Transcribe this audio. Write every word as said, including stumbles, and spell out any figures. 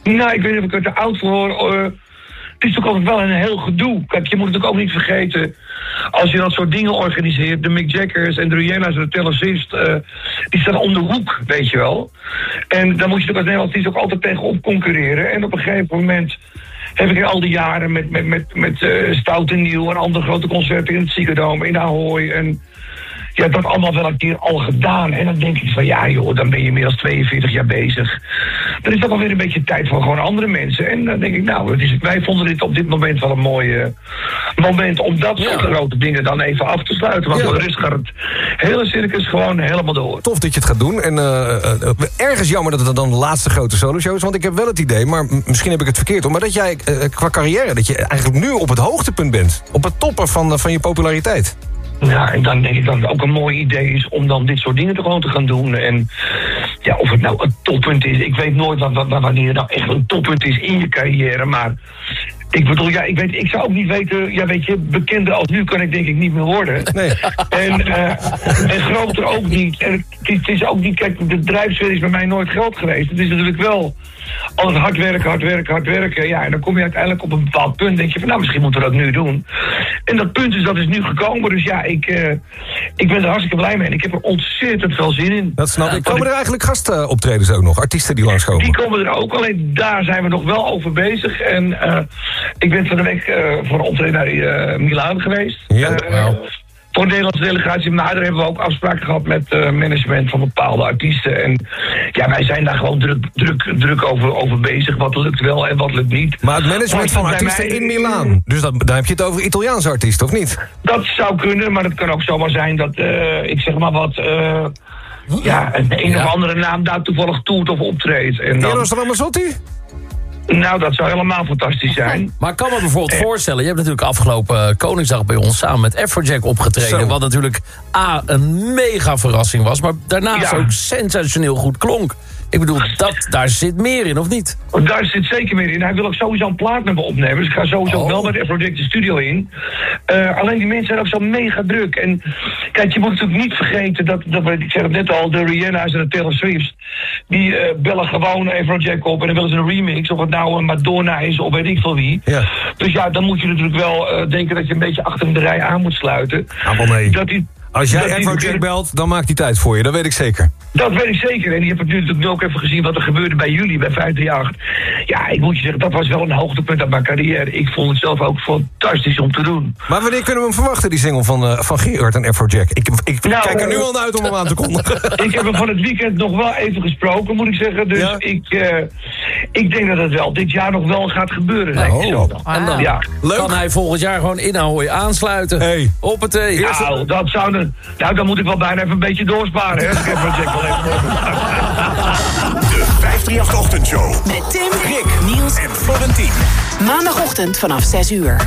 Nou, ik weet niet of ik het te oud voor hoor. Uh, het is toch altijd wel een heel gedoe. Kijk, je moet het ook niet vergeten. Als je dat soort dingen organiseert, de Mick Jaggers en de Rihanna's en de Taylor Swift, uh, die staan om de hoek, weet je wel. En daar moet je toch als Nederlands ook altijd tegenop concurreren. En op een gegeven moment heb ik in al die jaren met, met, met, met uh, Stout en Nieuw en andere grote concerten in het Ziggo in Ahoy en ja, dat allemaal wel een keer al gedaan. En dan denk ik van, ja joh, dan ben je meer dan tweeënveertig jaar bezig. Dan is dat alweer een beetje tijd voor gewoon andere mensen. En dan denk ik, nou, het is, wij vonden dit op dit moment wel een mooi uh, moment om dat soort ja. grote dingen dan even af te sluiten. Want ja. voor de rest gaat het hele circus gewoon helemaal door. Tof dat je het gaat doen. En uh, uh, ergens jammer dat het dan de laatste grote solo-show is. Want ik heb wel het idee, maar m- misschien heb ik het verkeerd om, maar dat jij uh, qua carrière, dat je eigenlijk nu op het hoogtepunt bent. Op het topper van, uh, van je populariteit. Ja, en dan denk ik dat het ook een mooi idee is om dan dit soort dingen te gewoon te gaan doen. En ja, of het nou een toppunt is, ik weet nooit wat, wat, wanneer het nou echt een toppunt is in je carrière, maar ik bedoel, ja, ik, weet, ik zou ook niet weten, ja, weet je, bekender als nu kan ik denk ik niet meer worden. Nee. En, uh, en groter ook niet. En het, het is ook niet, kijk, de drijfveer is bij mij nooit geld geweest. Het is natuurlijk wel altijd hard werken, hard werken, hard werken. Ja, en dan kom je uiteindelijk op een bepaald punt, denk je van, nou, misschien moeten we dat nu doen. En dat punt is, dat is nu gekomen. Dus ja, ik, uh, ik ben er hartstikke blij mee en ik heb er ontzettend veel zin in. Dat snap ik. Komen er eigenlijk gastoptredens ook nog? Artiesten die langskomen? Die komen er ook, alleen daar zijn we nog wel over bezig. En uh, ik ben van de week uh, voor een optreden naar uh, Milaan geweest. Ja, uh, wow. Voor de Nederlandse delegatie, maar daar hebben we ook afspraken gehad met uh, management van bepaalde artiesten. En ja, wij zijn daar gewoon druk, druk, druk over, over bezig. Wat lukt wel en wat lukt niet. Maar het management van artiesten mij in Milaan. Dus dat, dan heb je het over Italiaanse artiesten, of niet? Dat zou kunnen, maar het kan ook zomaar zijn dat, uh, ik zeg maar wat, uh, ja, een, een ja. of andere naam daar toevallig toert of optreedt. En dan... Eros Ramazzotti? Nou, dat zou helemaal fantastisch zijn. Maar ik kan me bijvoorbeeld eh. voorstellen, je hebt natuurlijk afgelopen Koningsdag bij ons samen met Afrojack opgetreden. Zo. Wat natuurlijk A, een mega verrassing was, maar daarnaast ja. ook sensationeel goed klonk. Ik bedoel, dat, daar zit meer in, of niet? Daar zit zeker meer in. Hij wil ook sowieso een plaat met me opnemen. Dus ik ga sowieso oh. wel met Afrojack de studio in. Uh, alleen die mensen zijn ook zo mega druk. En kijk, je moet natuurlijk niet vergeten dat, dat ik zeg het net al, de Rihanna's en de Taylor Swifts, die uh, bellen gewoon Afrojack op en dan willen ze een remix. Of het nou een Madonna is of weet ik veel wie. Ja. Dus ja, dan moet je natuurlijk wel uh, denken dat je een beetje achter de rij aan moet sluiten. Ah, nee. Dat die, Als jij Afrojack belt, dan maakt hij tijd voor je. Dat weet ik zeker. Dat weet ik zeker. En je hebt natuurlijk ook even gezien wat er gebeurde bij jullie, bij vijf drie acht. Ja, ik moet je zeggen, dat was wel een hoogtepunt uit mijn carrière. Ik vond het zelf ook fantastisch om te doen. Maar wanneer kunnen we hem verwachten, die single van, uh, van Gerard en Afrojack? Ik, ik nou, kijk er nu al naar uit om hem aan te kondigen. Ik heb hem van het weekend nog wel even gesproken, moet ik zeggen. Dus ja? ik, uh, ik denk dat het wel dit jaar nog wel gaat gebeuren. Denk oh. ik zo. En dan ja. kan hij volgend jaar gewoon in Ahoy aansluiten. Hey. Op het thee. Nou, dat zou een, nou, dan moet ik wel bijna even een beetje doorsparen. Hè? Ik heb Afrojack wel even. De vijf drie acht Ochtendshow. Met Tim, Rick, Niels en Florentien. Maandagochtend vanaf zes uur.